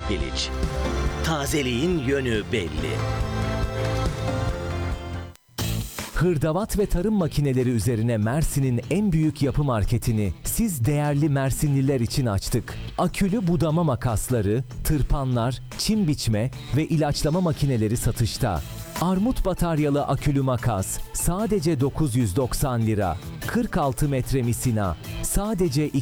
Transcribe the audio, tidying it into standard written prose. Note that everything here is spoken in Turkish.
Bilic. Tazeliğin yönü belli. Hırdavat ve tarım makineleri üzerine Mersin'in en büyük yapı marketini siz değerli Mersinliler için açtık. Akülü budama makasları, tırpanlar, çim biçme ve ilaçlama makineleri satışta. Armut bataryalı akülü makas sadece 990 lira. 46 metre misina sadece